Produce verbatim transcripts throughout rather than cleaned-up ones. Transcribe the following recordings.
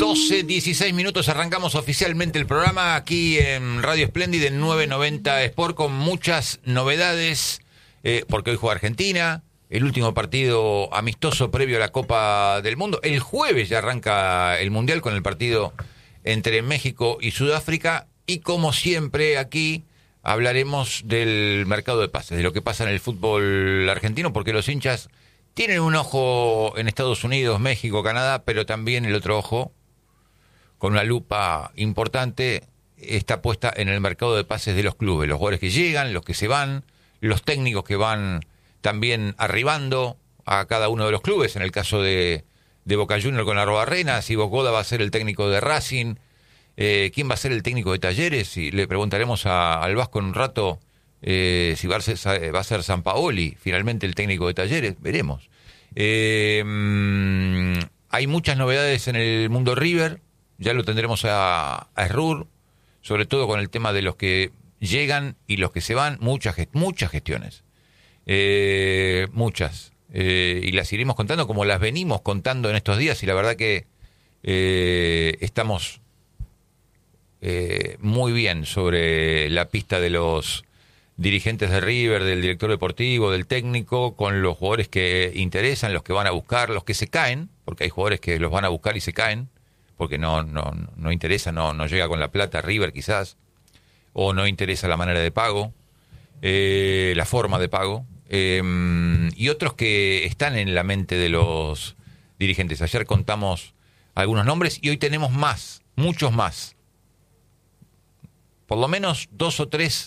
doce, dieciséis minutos, arrancamos oficialmente el programa aquí en Radio Espléndida en novecientos noventa Sport con muchas novedades, eh, porque hoy juega Argentina, el último partido amistoso previo a la Copa del Mundo. El jueves ya arranca el Mundial con el partido entre México y Sudáfrica y como siempre aquí hablaremos del mercado de pases, de lo que pasa en el fútbol argentino, porque los hinchas tienen un ojo en Estados Unidos, México, Canadá, pero también el otro ojo, con una lupa importante, está puesta en el mercado de pases de los clubes. Los jugadores que llegan, los que se van, los técnicos que van también arribando a cada uno de los clubes. En el caso de, de Boca Juniors con Arrobarrena, si Bocoda va a ser el técnico de Racing, eh, ¿quién va a ser el técnico de Talleres? Y le preguntaremos a, al Vasco en un rato eh, si va a, ser, va a ser Sampaoli finalmente el técnico de Talleres. Veremos. Eh, mmm, hay muchas novedades en el mundo River. Ya lo tendremos a, a Errur, sobre todo con el tema de los que llegan y los que se van. Muchas, muchas gestiones. Eh, muchas. Eh, y las iremos contando como las venimos contando en estos días. Y la verdad que eh, estamos eh, muy bien sobre la pista de los dirigentes de River, del director deportivo, del técnico, con los jugadores que interesan, los que van a buscar, los que se caen, porque hay jugadores que los van a buscar y se caen, porque no no no interesa, no no llega con la plata River quizás, o no interesa la manera de pago, eh, la forma de pago, eh, y otros que están en la mente de los dirigentes. Ayer contamos algunos nombres y hoy tenemos más, muchos más, por lo menos dos o tres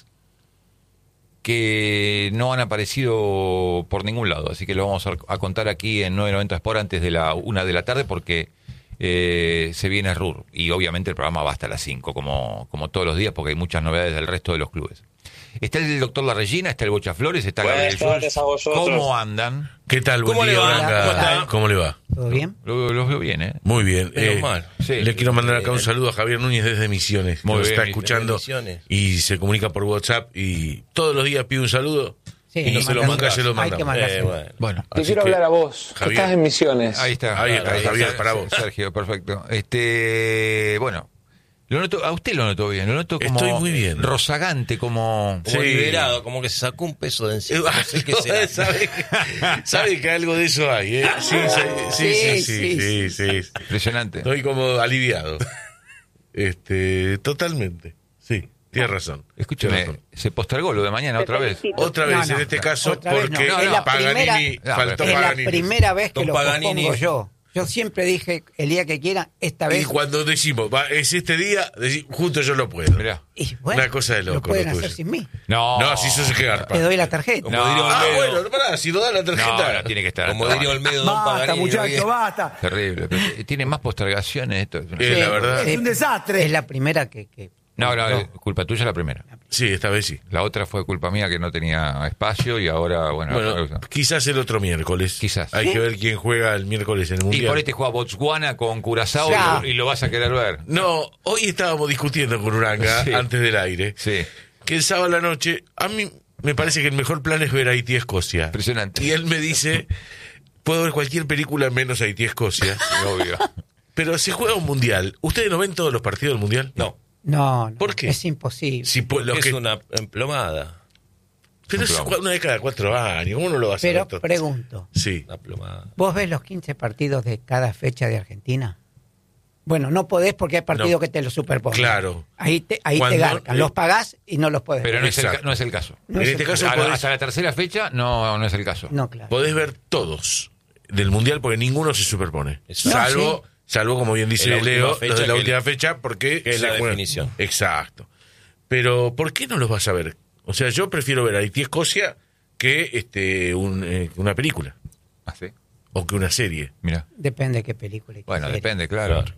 que no han aparecido por ningún lado, así que lo vamos a, a contar aquí en novecientos noventa Sport antes de la una de la tarde, porque eh, se viene Errur, y obviamente el programa va hasta las cinco, como, como todos los días, porque hay muchas novedades del resto de los clubes. Está el doctor La Regina, está el Bocha Flores, está Gabriel Jules. ¿Cómo andan? ¿Qué tal? Buen ¿Cómo día, le va? Blanca. ¿Cómo está? ¿Cómo le va? ¿Todo bien? Los lo veo bien, ¿eh? Muy bien. Menos Eh, mal. Sí. Le quiero mandar acá un saludo a Javier Núñez desde Misiones, que Muy nos bien, está escuchando Misiones. y se comunica por WhatsApp y todos los días pide un saludo Sí, y no se lo mandamos. manda, se lo Hay manda. que mandarse. Eh, bueno. Bueno, Te Así quiero que, hablar a vos, que Javier. estás en Misiones. ahí está. Ahí está, Javier, para vos. Sergio, perfecto. Este, bueno, lo noto, a usted lo noto bien, lo noto como Estoy muy bien. rozagante, como... Como Sí. liberado, como que se sacó un peso de encima. No sé qué será. ¿Sabe, sabe que algo de eso hay, ¿eh? Sí, sí, sí, sí, sí, sí, sí, sí. Impresionante. Estoy como aliviado. Este, totalmente. Sí, tiene razón. Tiene Escúcheme, razón. se postergó lo de mañana otra vez. Otra vez No, no, en este caso otra vez porque no. Es la Paganini, primera- faltó Es la Paganini. primera vez que Don lo Paganini. propongo yo. Yo siempre dije, el día que quiera, esta Y vez. cuando decimos, va, es este día, deci- justo yo lo puedo. Mirá. Y bueno, Una cosa de loco, lo pueden lo hacer tuyo. sin mí. No, No, si sos que garpa. Te doy la tarjeta. Como No. diría Ah, Olmedo. bueno, pará, si no da la no, tarjeta. no, tiene que estar. Como diría Olmedo, Don Basta, Paganini. muchacho, basta. Terrible. pero tiene más postergaciones esto. Eh, la verdad. Es un desastre. Es la primera que... que No, no, es culpa tuya la primera. Sí, esta vez sí. La otra fue culpa mía que no tenía espacio y ahora, bueno, Bueno, quizás el otro miércoles. Quizás. Hay ¿Sí? que ver quién juega el miércoles en el y Mundial. por ahí te juega Botswana con Curazao Ya. y, lo, y lo vas a querer ver. No, hoy estábamos discutiendo con Uranga Sí. antes del aire. Sí, Que el sábado a la noche, a mí me parece que el mejor plan es ver Haití-Escocia. impresionante. Y él me dice, puedo ver cualquier película menos Haití-Escocia. Obvio. Pero se juega un Mundial. ¿Ustedes no ven todos los partidos del Mundial? No, No, no, ¿Por qué? es imposible. Si, po- los es que- una emplomada. Pero es Claro. una vez cada cuatro años. ¿Cómo no lo vas a Pero ver todo? pregunto, Sí. Una plomada. ¿vos ves los quince partidos de cada fecha de Argentina? Bueno, no podés porque hay partidos No. que te los superponen. Claro. Ahí te, ahí te Cuando- garcan. Los pagás y no los podés Pero ver. no es, el, ca- Exacto. no es el caso. No en es este el caso A la- podés, hasta la tercera fecha no, no es el caso. No, claro. podés ver todos del Mundial porque ninguno se superpone. Exacto. Salvo, salvo, como bien dice En la última Leo, fecha los de la que- última fecha, porque que es se la juegan- definición. Exacto. Pero, ¿por qué no los vas a ver? O sea, yo prefiero ver Haití-Escocia que este un, eh, una película Ah, sí. o que una serie. Mira. Depende de qué película. y qué Bueno, serie. depende, claro. Claro.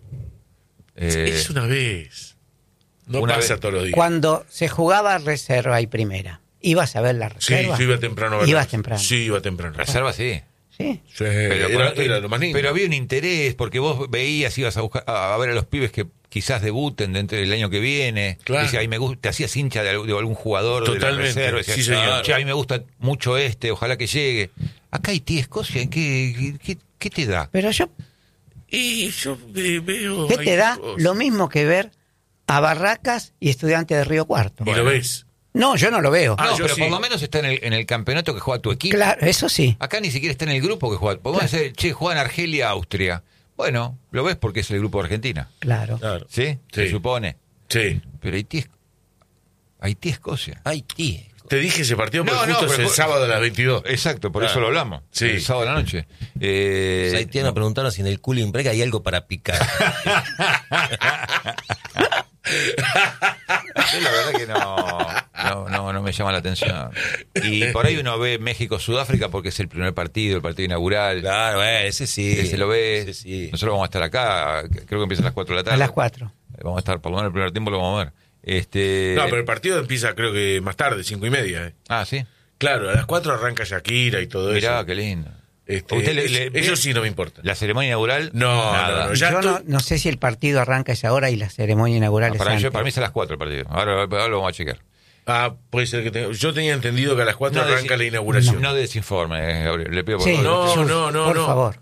Eh, Es una vez. No una pasa vez. todos los días. Cuando se jugaba reserva y primera, ¿ibas a ver la Sí, reserva? yo iba temprano a verlas. Ibas temprano. Sí, iba temprano. reserva sí. Sí. Sí, Pero, era, pero- era lo más lindo. pero había un interés, porque vos veías, ibas a buscar a, a ver a los pibes que quizás debuten dentro del año que viene. Claro. Decía, "Ay, me gusta", te hacías hincha de, algún- de algún jugador de la Totalmente, reserva. Decías, sí, señor. "Che, a mí me gusta mucho este, ojalá que llegue". Acá Haití, Escocia, ¿qué, qué, qué te da? Pero yo Y yo eh, veo... ¿Qué hay te da? cosas. Lo mismo que ver a Barracas y Estudiantes de Río Cuarto. Y lo ves. No, yo no lo veo. Ah, no, yo pero sí. por lo menos está en el, en el campeonato que juega tu equipo. Claro, eso sí. Acá ni siquiera está en el grupo que juega. Podemos Claro. decir, che, juega en Argelia, Austria. Bueno, lo ves porque es el grupo de Argentina. Claro. Claro. ¿Sí? Se Sí. supone. Sí. Pero Haití es... Haití es Escocia. Haití. Te dije ese partido porque No, no, justo es pero el fue- sábado a las veintidós. Exacto, por Claro. eso lo hablamos. Sí. El sábado de la noche. Eh, Los haitianos preguntaron si en el cooling break hay algo para picar. Yo la verdad que no, no, no, no me llama la atención. Y por ahí uno ve México-Sudáfrica porque es el primer partido, el partido inaugural. Claro, eh, ese sí. Ese lo ve. Ese sí. Nosotros vamos a estar acá, creo que empieza a las cuatro de la tarde. A las cuatro. Vamos a estar, por lo menos el primer tiempo lo vamos a ver. Este... No, pero el partido empieza creo que más tarde, cinco y media. Eh. Ah, sí. Claro, a las cuatro arranca Shakira y todo Mirá, eso. qué lindo. Este, ¿Usted le- es- le- eso sí no me importa. La ceremonia inaugural, No, nada. no, no, ya Yo no, estoy- no sé si el partido arranca a esa hora y la ceremonia inaugural Ah, es para, mí, yo- antes. para mí es a las cuatro el partido. Ahora, ahora lo vamos a chequear. Ah, puede ser que tenga... Yo tenía entendido que a las cuatro No arranca desi- la inauguración. No desinforme, Gabriel. Le pido por Sí. favor. No, Jesús, no, no, por no. favor.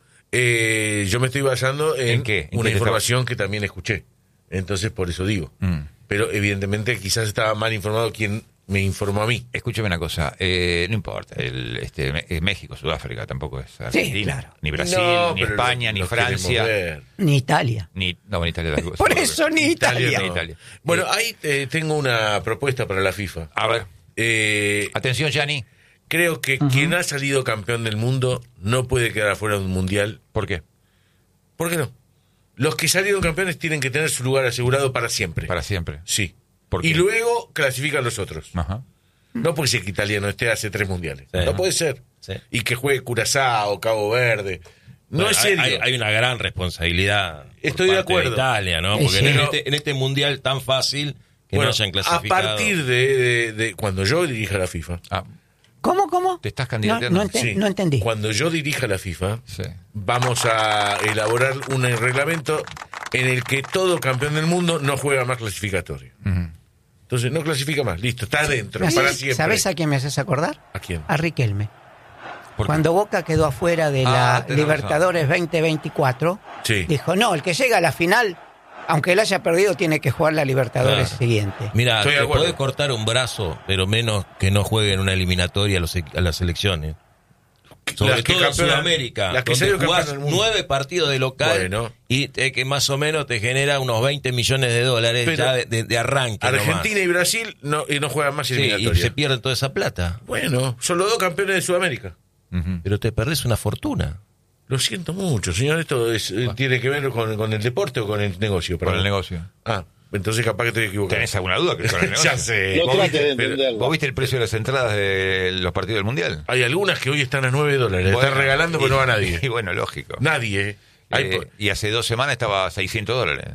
Eh, yo me estoy basando en, ¿En qué? ¿En una qué te información que también escuché. Entonces, por eso digo. Mm. Pero evidentemente quizás estaba mal informado quien me informó a mí. Escúcheme una cosa, eh, no importa, el, este, Me- eh, México, Sudáfrica tampoco es Argentina, claro. ni Brasil, No, ni pero España, lo- ni lo queremos Francia, ver. Ni Italia. ni no, en Italia tampoco. Por eso ni Italia Italia. no. Italia. Bueno, Eh, ahí eh, tengo una propuesta para la FIFA. A ver, Eh, atención, Gianni, creo que quien ha salido campeón del mundo no puede quedar afuera de un mundial. ¿por qué? ¿Por qué no? Los que salieron campeones tienen que tener su lugar asegurado para siempre. Para siempre. Sí. ¿Por Y qué? luego clasifican los otros. Ajá. No puede ser que italiano esté hace tres mundiales. Sí. no puede ser. Sí. Y que juegue Curazao, Cabo Verde. No Bueno, es hay- serio. Hay, hay una gran responsabilidad. por Estoy de parte acuerdo. Italia, ¿no? Sí, Porque sí. en, Pero- este, en este mundial tan fácil que Bueno, no hayan a clasificado. partir de, de- de cuando yo dirija la FIFA. Ah, ¿Cómo, cómo? ¿Te estás No, candidateando? no, enten- Sí, no entendí. Cuando yo dirija la FIFA, sí. vamos a elaborar un reglamento en el que todo campeón del mundo no juega más clasificatorio. Ujú. Entonces no clasifica más, listo, está adentro, ¿Me para haces- siempre. ¿Sabés a quién me haces acordar? ¿A quién? A Riquelme. ¿Por qué? Cuando Boca quedó afuera de Ah, la tenés Libertadores veinte veinticuatro, Sí. dijo, no, el que llega a la final, aunque él haya perdido, tiene que jugar la Libertadores Claro. siguiente. Mira, Estoy de te acuerdo. puede cortar un brazo, pero menos que no juegue en una eliminatoria a, los, a las elecciones. Sobre Las que todo en campeonan- Sudamérica, las que donde salieron jugás campeonas del mundo. nueve partidos de local Bueno. y te- que más o menos te genera unos veinte millones de dólares Pero ya de, de- de arranque. Argentina y Brasil no, y no juegan más nomás. Sí, y eliminatoria. se pierde toda esa plata. Bueno, son los dos campeones de Sudamérica. Ujú. Pero te perdés una fortuna. Lo siento mucho, señor. ¿Esto es, eh, tiene que ver con, con el deporte o con el negocio? Con el Perdón. negocio. Ah, entonces capaz que estoy equivocado. ¿Tenés alguna duda que con el negocio? Ya sé. No ¿Vos trate viste- de pero- entenderlo. ¿Vos viste el precio de las entradas de los partidos del Mundial? Hay algunas que hoy están a nueve dólares. Bueno, están regalando, pero no va nadie. Y bueno, lógico. Nadie. ¿eh? Hay Eh, po- y hace dos semanas estaba a seiscientos dólares.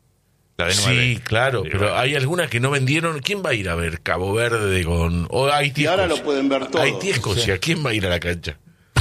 La de nueve. Sí, claro, Y pero bueno. hay algunas que no vendieron. ¿Quién va a ir a ver Cabo Verde con o Haití? Y ahora Escocia? lo pueden ver todo. Haití, Escocia. ¿Quién va a ir a la cancha?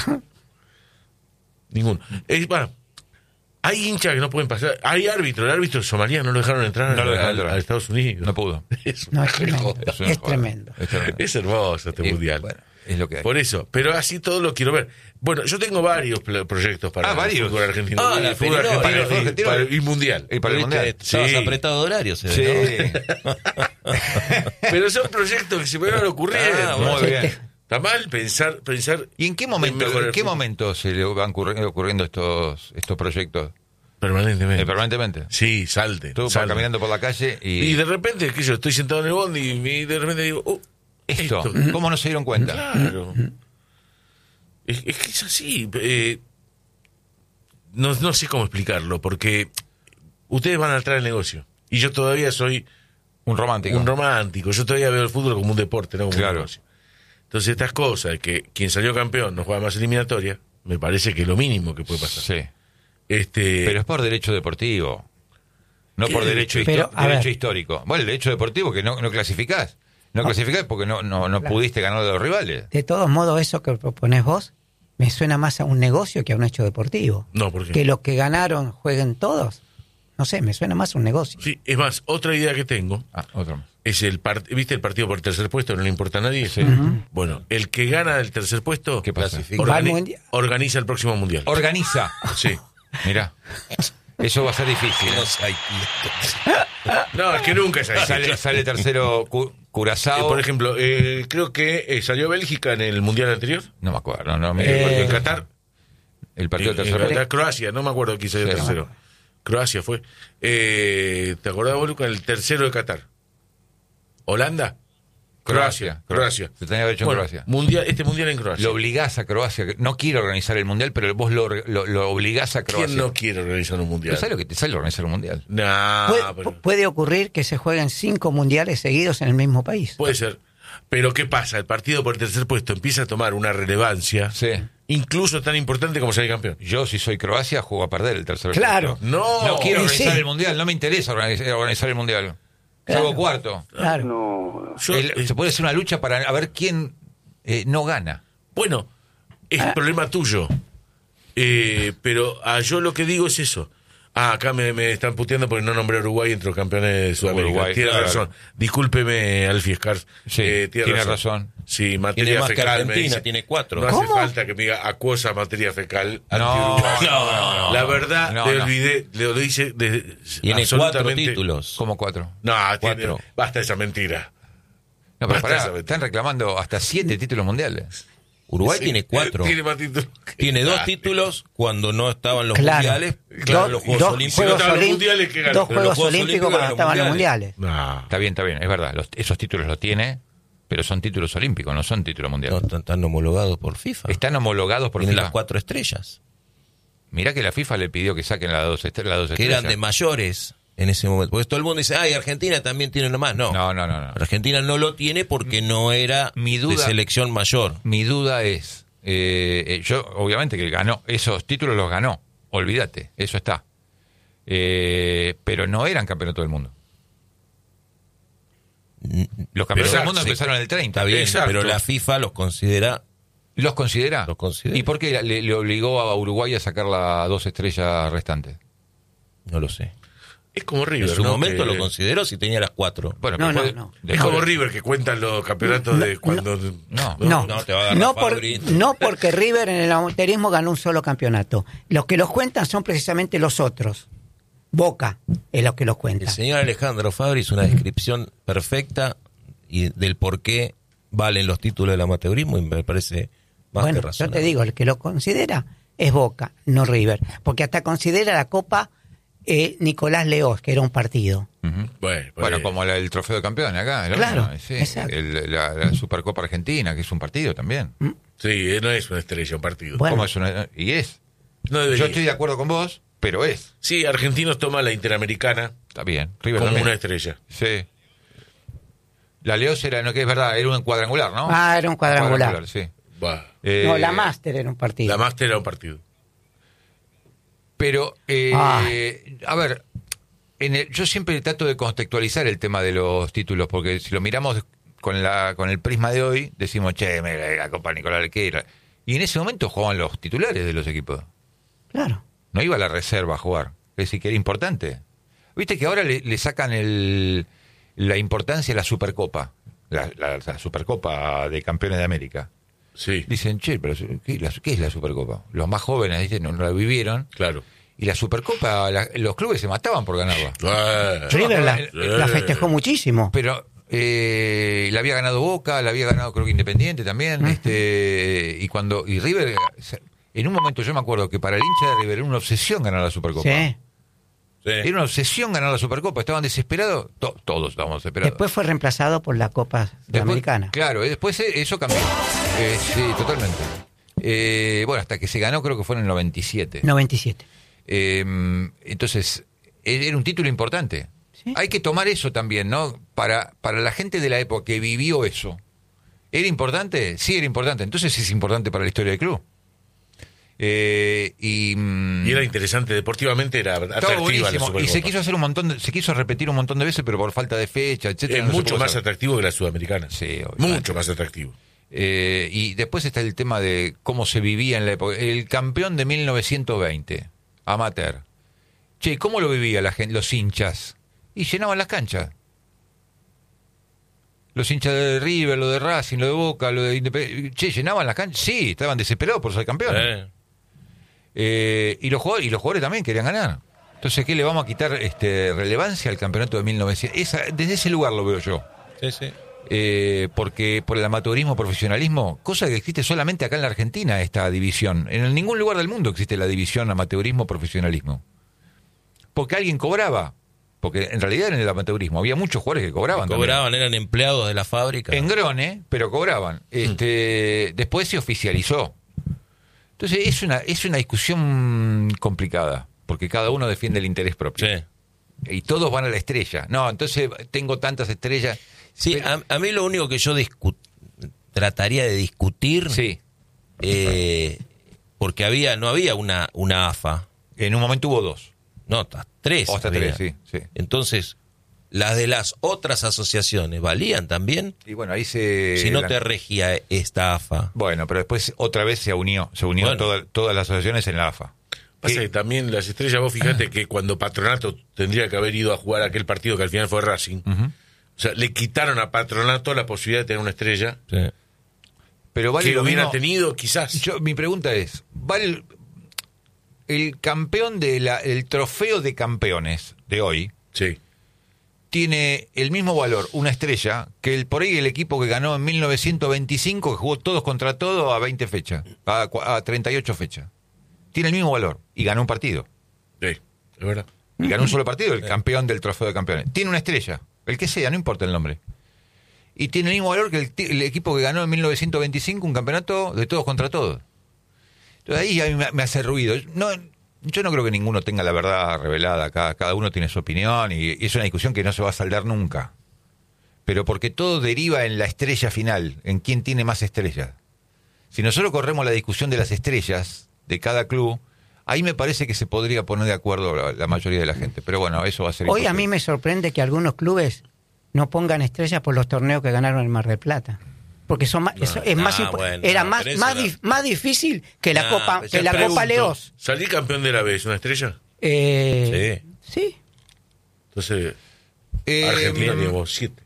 Ninguno. Eh, bueno, hay hinchas que no pueden pasar. Hay árbitro. El árbitro de Somalia no lo dejaron entrar, No lo dejaron a, entrar. a Estados Unidos. No pudo. Es, No, una es tremendo. joda. Es una Es joda. tremendo. Es tremendo. Es hermoso este Y, mundial. bueno, es lo que hay. Por eso, pero así todo lo quiero ver. Bueno, yo tengo varios pl- proyectos para Ah, varios. el fútbol argentino. Ah, Y la el fútbol Federal. argentino Para el fútbol y- argentino. para- y mundial. Y para el ¿Viste? Mundial. Estabas Sí. apretado de horario, se ve, Sí. ¿no? Pero son proyectos que se me van ocurriendo. Ah, bueno. Muy bien. Está mal pensar, pensar ¿Y en qué momento, mejorar en el qué fútbol. momento se le van ocurri- ocurriendo estos estos proyectos permanentemente. eh, permanentemente? Sí, salten. Tú vas salten. caminando por la calle y, Y de repente, que yo estoy sentado en el bondi y, y de repente digo, oh, esto, esto. ¿cómo no se dieron cuenta? Claro. Es, es que es así. eh, no, no sé cómo explicarlo, porque ustedes van a entrar al negocio. Y yo todavía soy Un romántico. un romántico. Yo todavía veo el fútbol como un deporte, no como Claro. un negocio. Entonces, estas cosas, que quien salió campeón no juega más eliminatoria, me parece que es lo mínimo que puede pasar. Sí. Este, Pero es por derecho deportivo. No ¿Qué por derecho? derecho, Pero, histo- a derecho ver. histórico. Bueno, el derecho deportivo que no, no clasificás. No clasificás porque no, no, no Claro. pudiste ganar de los rivales. De todos modos, eso que proponés vos me suena más a un negocio que a un hecho deportivo. no, porque Que los que ganaron jueguen todos. No sé, me suena más a un negocio. sí, es más, otra idea que tengo Ah, otro más. es el part- ¿viste el partido por el tercer puesto? No le importa a nadie. Sí. Bueno, el que gana el tercer puesto ¿Qué pasa? Clasifica. Va al organi- mundial. organiza el próximo mundial. Organiza. Sí. Mirá. Eso va a ser difícil. Que ¿eh? no sea Haití. No, es que nunca es ahí. Sale, sale tercero Cu- Eh, Curazao. por ejemplo, eh, creo que eh, salió Bélgica en el Mundial anterior. No me acuerdo. No, me- Eh, el, en Qatar. el partido En- tercero. en Qatar, Croacia, no me acuerdo quién salió Sí, tercero. Croacia fue. Eh, ¿Te acordás vos, Luca, el tercero de Qatar? ¿Holanda? Croacia. Croacia. Se tenía que haber hecho en Bueno, Croacia. mundial, este mundial en Croacia. Lo obligás a Croacia. No quiere organizar el mundial, pero vos lo, lo, lo obligás a Croacia. ¿Quién no quiere organizar un mundial? ¿No sabes lo que te sale organizar un mundial? Nah, puede, pero- puede ocurrir que se jueguen cinco mundiales seguidos en el mismo país. puede ser. Pero ¿qué pasa? El partido por el tercer puesto empieza a tomar una relevancia, Sí. incluso tan importante como ser campeón. Yo, si soy Croacia, juego a perder el tercer Claro. puesto. No, No quiero Y organizar sí. el mundial, no me interesa organizar, organizar el mundial. Claro. Salgo cuarto. Claro. Yo- El- eh, se puede hacer una lucha para a ver quién eh, no gana. Bueno, es problema tuyo. Eh, pero ah, yo lo que digo es eso. Ah, acá me, me están puteando porque no nombré a Uruguay entre los campeones de Sudamérica. Uruguay, Tiene claro. razón. Discúlpeme, Alfie Scars. Sí, Eh, tiene razón. Sí, materia Tiene más que fecal. me Argentina, dice. tiene cuatro. No hace ¿Cómo? falta que me diga acuosa materia fecal. No, anti-Uruguay. no, no, no. La verdad, No, le no. olvidé, le lo dice de, Tiene cuatro absolutamente- títulos. Como cuatro. No, tiene, Cuatro. basta esa mentira. No, pero Basta pará, esa mentira. están reclamando hasta siete títulos mundiales. Uruguay Sí, tiene cuatro. Tiene más títulos. que- Tiene dos Ah, títulos cuando no estaban los Claro. mundiales. Dos- Claro, los Juegos dos Olímpicos. Juegos, estaban los Olímpicos- mundiales, ¿qué ganó? dos Pero los Juegos Juegos Olímpicos Olímpicos cuando eran estaban los mundiales. mundiales. No. Está bien, está bien, es verdad. Los- esos títulos los tiene, pero son títulos olímpicos, no son títulos No, mundiales. están, están homologados por FIFA. Están homologados por Tienen FIFA. las cuatro estrellas. Mirá que la FIFA le pidió que saquen las dos, estre- las dos Que estrellas. eran de mayores en ese momento. Porque todo el mundo dice, ay, Argentina también tiene nomás. No. No, no, no, no. Argentina no lo tiene porque no era Mi de duda- selección mayor. Mi duda es, eh, eh, yo obviamente que ganó, esos títulos los ganó, olvídate, eso está. Eh, pero no eran campeonato del mundo. Los campeonatos Exacto, del mundo sí. empezaron en el treinta. Está bien, Exacto. pero la FIFA los considera. ¿Los considera? Los considera. ¿Y por qué le, le obligó a Uruguay a sacar las dos estrellas restantes? No lo sé. Es como River, En su ¿no? momento Que- lo consideró si tenía las cuatro. Bueno, No, pero no, después- no. Es después- como River que cuentan los campeonatos de cuando... No. No, No, te va a agarrar no, por- Fabri. no porque River en el amaterismo ganó un solo campeonato. Los que los cuentan son precisamente los otros. Boca es lo que los El cuenta. señor Alejandro Fabri hizo una descripción perfecta y del por qué valen los títulos del amateurismo y me parece más Bueno, que yo razonable. te digo, el que lo considera es Boca, no River. Porque hasta considera la Copa eh, Nicolás Leós, que era un partido. Ujú. Bueno, Bueno, pues, como la- el trofeo de campeones acá. el Claro, otro, sí. exacto. El- la, la Supercopa Argentina, que es un partido también. sí, no es una estrella, un partido. Bueno. ¿Cómo es una- y es. No debería. Yo estoy de acuerdo con vos, pero es. Sí, Argentinos toma la Interamericana Está bien. River como también. una estrella. Sí. La Leos era, no que es verdad, era un cuadrangular, ¿no? Ah, era un cuadrangular. sí. Va. Eh, No, la Master era un partido. La Master era un partido. Pero, eh, Ah. a ver, en el- yo siempre trato de contextualizar el tema de los títulos, porque si lo miramos con la con el prisma de hoy, decimos, che, mira, la Copa Nicolás Lequeira. Y en ese momento jugaban los titulares de los equipos. Claro. No iba a la reserva a jugar. Es decir, que era importante. Viste que ahora le, le sacan el, la importancia a la Supercopa. La, la- la Supercopa de Campeones de América. Sí, Dicen, che, pero ¿qué, la- qué es la Supercopa? Los más jóvenes dicen, no, no la vivieron. claro. Y la Supercopa, la- los clubes se mataban por ganarla. Ah, River la, Eh. la festejó muchísimo. Pero eh, la había ganado Boca, la había ganado creo que Independiente también. este Y cuando y River, en un momento yo me acuerdo que para el hincha de River era una obsesión ganar la Supercopa. Sí. Sí. Era una obsesión ganar la Supercopa. Estaban desesperados. To- todos estábamos desesperados. Después fue reemplazado por la Copa Después- Sudamericana. Claro, eh, después eh, eso cambió. Eh, sí, totalmente. Eh, bueno, hasta que se ganó creo que fue en el noventa y siete. noventa y siete. Eh, entonces, e- era un título importante. Sí. Hay que tomar eso también, ¿no? Para, para la gente de la época que vivió eso. ¿Era importante? Sí, era importante. Entonces es importante para la historia del club. Eh, y, mm, y era interesante, deportivamente era estaba atractiva la buenísimo. Supercopa. Y se quiso hacer un montón de- se quiso repetir un montón de veces, pero por falta de fecha, etcétera. Es no se mucho pudo más hacer. atractivo que la Sudamericana. Sí, obviamente. Mucho más atractivo. Eh, y después está el tema de cómo se vivía en la época. El campeón de mil novecientos veinte, amateur. Che, ¿cómo lo vivía la gente, los hinchas? Y llenaban las canchas. Los hinchas de River, lo de Racing, lo de Boca, lo de Independiente. Che, llenaban las canchas. Sí, estaban desesperados por ser campeones. Eh, Eh, y, los jugadores, y los jugadores también querían ganar. Entonces, ¿qué le vamos a quitar este, relevancia al campeonato de mil novecientos? Esa, desde ese lugar lo veo yo. Sí, sí. Eh, porque por el amateurismo, profesionalismo, cosa que existe solamente acá en la Argentina, esta división. En ningún lugar del mundo existe la división amateurismo, profesionalismo. Porque alguien cobraba. Porque en realidad en el amateurismo había muchos jugadores que cobraban. Que cobraban, eran empleados de la fábrica. En Grone, pero cobraban. Este, mm. Después se oficializó. Entonces es una, es una discusión complicada, porque cada uno defiende el interés propio. Sí. Y todos van a la estrella. No, entonces tengo tantas estrellas. Sí, pero... a, a mí lo único que yo discu- trataría de discutir, sí. eh, porque había no había una, una A F A. En un momento hubo dos. No, hasta tres. O hasta había. tres, sí, sí. Entonces, las de las otras asociaciones, ¿valían también? Y bueno, ahí se... Si no te regía esta A F A. Bueno, pero después otra vez se unió, se unió bueno. toda, todas las asociaciones en la A F A. Pasa que también las estrellas, vos fíjate que cuando Patronato tendría que haber ido a jugar aquel partido que al final fue Racing, uh-huh. o sea, le quitaron a Patronato la posibilidad de tener una estrella. Sí. Pero vale que lo hubiera mismo. tenido, quizás. Yo, mi pregunta es, ¿vale el, el campeón de la, el trofeo de campeones de hoy? Sí. Tiene el mismo valor, una estrella, que el por ahí el equipo que ganó en mil novecientos veinticinco, que jugó todos contra todos a veinte fechas, a, a treinta y ocho fechas. Tiene el mismo valor y ganó un partido. Sí, es verdad. Y ganó un solo partido, el campeón del trofeo de campeones. Tiene una estrella, el que sea, no importa el nombre. Y tiene el mismo valor que el, el equipo que ganó en mil novecientos veinticinco un campeonato de todos contra todos. Entonces ahí a mí me, me hace ruido. No, yo no creo que ninguno tenga la verdad revelada. Cada, cada uno tiene su opinión y, y es una discusión que no se va a saldar nunca. Pero porque todo deriva en la estrella final, en quién tiene más estrellas. Si nosotros corremos la discusión de las estrellas de cada club, ahí me parece que se podría poner de acuerdo la, la mayoría de la gente. Pero bueno, eso va a ser Hoy imposible. a mí me sorprende que algunos clubes no pongan estrellas por los torneos que ganaron en Mar del Plata. Porque son más, No, eso es más ah, impo- bueno, era no, más pero más, eso dif- más difícil que la No, Copa pero que yo la pregunto, Copa Leos. ¿Salí campeón de la B es una estrella? Eh, sí. sí. Entonces, Eh, Argentina tiene siete.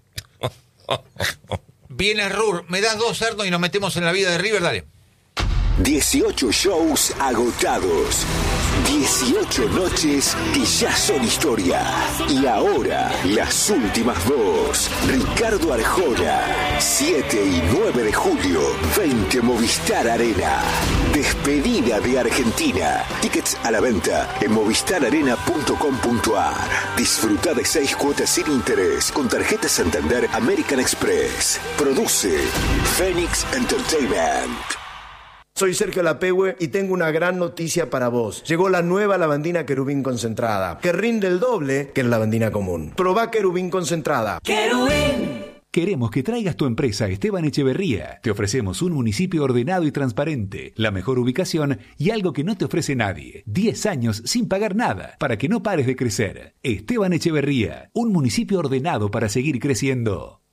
Viene Rur, me das dos cerdos y nos metemos en la vida de River, dale. dieciocho shows agotados. dieciocho noches que ya son historia. Y ahora, las últimas dos. Ricardo Arjona, siete y nueve de julio, veinte Movistar Arena. Despedida de Argentina. Tickets a la venta en movistar arena punto com punto a r. Disfruta de seis cuotas sin interés con tarjeta Santander American Express. Produce Phoenix Entertainment. Soy Sergio Lapehue y tengo una gran noticia para vos. Llegó la nueva lavandina Querubín concentrada, que rinde el doble que la lavandina común. Probá Querubín concentrada. ¡Querubín! Queremos que traigas tu empresa a Esteban Echeverría. Te ofrecemos un municipio ordenado y transparente, la mejor ubicación y algo que no te ofrece nadie. diez años sin pagar nada, para que no pares de crecer. Esteban Echeverría, un municipio ordenado para seguir creciendo.